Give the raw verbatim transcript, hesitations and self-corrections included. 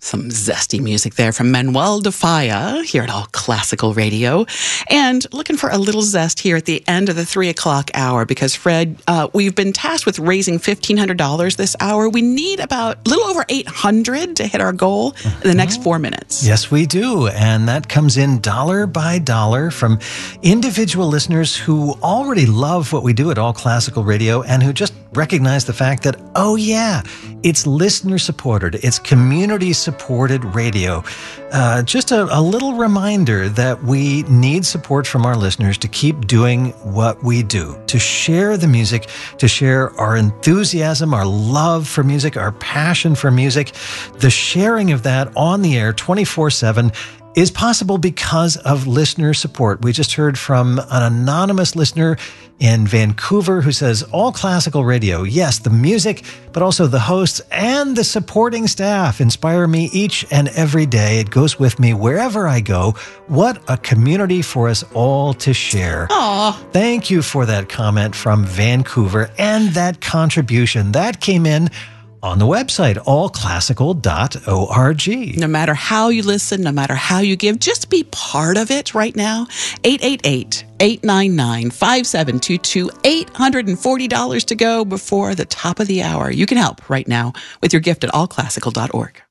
Some zesty music there from Manuel de Falla here at All Classical Radio. And looking for a little zest here at the end of the three o'clock hour because, Fred, uh, we've been tasked with raising fifteen hundred dollars this hour. We need about a little over eight hundred dollars to hit our goal in the next four minutes. Yes, we do. And that comes in dollar by dollar from individual listeners who already love what we do at All Classical Radio and who just recognize the fact that, oh yeah, it's listener-supported, it's community-supported radio. Uh, just a, a little reminder that we need support from our listeners to keep doing what we do, to share the music, to share our enthusiasm, our love for music, our passion for music. The sharing of that on the air twenty-four seven is possible because of listener support. We just heard from an anonymous listener in Vancouver who says, All Classical Radio, yes, the music, but also the hosts and the supporting staff inspire me each and every day. It goes with me wherever I go. What a community for us all to share. Aww. Thank you for that comment from Vancouver and that contribution. That came in on the website, all classical dot org. No matter how you listen, no matter how you give, just be part of it right now. eight eight eight, eight nine nine, five seven two two, eight hundred forty dollars to go before the top of the hour. You can help right now with your gift at all classical dot org.